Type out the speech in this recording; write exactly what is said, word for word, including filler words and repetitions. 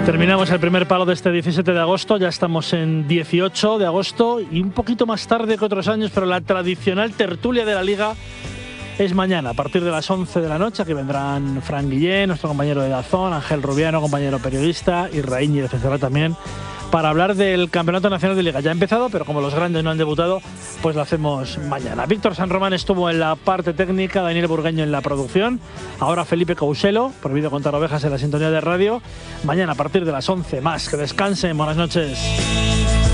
Terminamos el primer palo de este diecisiete de agosto, ya estamos en dieciocho de agosto y un poquito más tarde que otros años, pero la tradicional tertulia de la Liga es mañana, a partir de las once de la noche. Aquí vendrán Fran Guillén, nuestro compañero de Dazón, Ángel Rubiano, compañero periodista, y Raíñez de también, para hablar del Campeonato Nacional de Liga. Ya ha empezado, pero como los grandes no han debutado, pues lo hacemos mañana. Víctor San Román estuvo en la parte técnica, Daniel Burgueño en la producción, ahora Felipe Couselo, prohibido contar ovejas en la sintonía de radio. Mañana a partir de las once más. Que descansen, buenas noches.